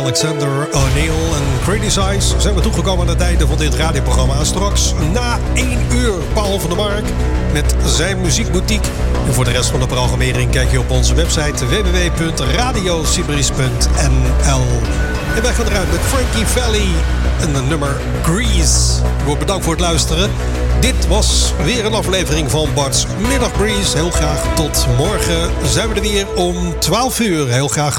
Alexander O'Neill en Criticize zijn we toegekomen aan het einde van dit radioprogramma. Straks na 1 uur Paul van der Mark met zijn muziekboutique. En voor de rest van de programmering kijk je op onze website www.radiosibris.nl. En wij gaan eruit met Frankie Valli en de nummer Grease. Bedankt voor het luisteren. Dit was weer een aflevering van Bart's Middag Breeze. Heel graag tot morgen zijn we er weer om 12 uur. Heel graag